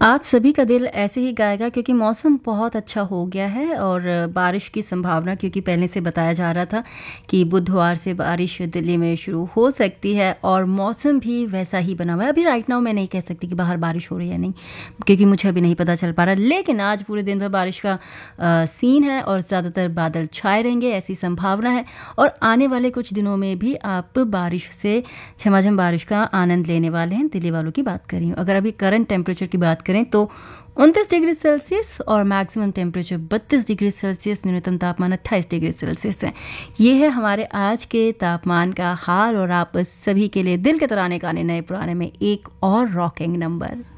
आप सभी का दिल ऐसे ही गाएगा क्योंकि मौसम बहुत अच्छा हो गया है और बारिश की संभावना, क्योंकि पहले से बताया जा रहा था कि बुधवार से बारिश दिल्ली में शुरू हो सकती है और मौसम भी वैसा ही बना हुआ है। अभी राइट नाउ मैं नहीं कह सकती कि बाहर बारिश हो रही है नहीं, क्योंकि मुझे अभी नहीं पता चल पा रहा, लेकिन आज पूरे दिन भर बारिश का सीन है और ज़्यादातर बादल छाए रहेंगे, ऐसी संभावना है। और आने वाले कुछ दिनों में भी आप बारिश से झमाझम बारिश का आनंद लेने वाले हैं। दिल्ली वालों की बात कर रही हूँ। अगर अभी करंट टेम्परेचर की बात करें तो 29 डिग्री सेल्सियस और मैक्सिमम टेम्परेचर 32 डिग्री सेल्सियस, न्यूनतम तापमान 28 डिग्री सेल्सियस है। ये है हमारे आज के तापमान का हाल और आप सभी के लिए दिल के तराने गाने नए पुराने में एक और रॉकिंग नंबर।